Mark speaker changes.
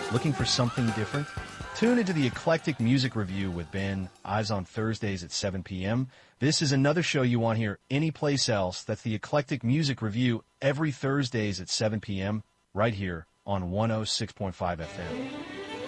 Speaker 1: Looking for something different? Tune into the Eclectic Music Review with Ben, Eyes on Thursdays at 7 p.m. This is another show you won't hear anyplace else. That's the Eclectic Music Review every Thursdays at 7 p.m. right here on 106.5 FM.